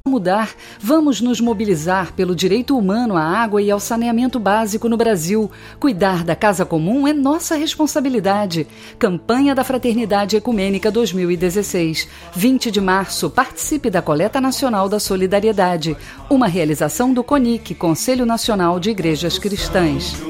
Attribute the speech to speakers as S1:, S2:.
S1: mudar, vamos nos mobilizar pelo direito humano à água e ao saneamento básico no Brasil. Cuidar da casa comum é nossa responsabilidade. Campanha da Fraternidade Ecumênica 2016. 20 de março, participe da Coleta Nacional da Solidariedade. Uma realização do CONIC, Conselho Nacional de Igrejas Cristãs.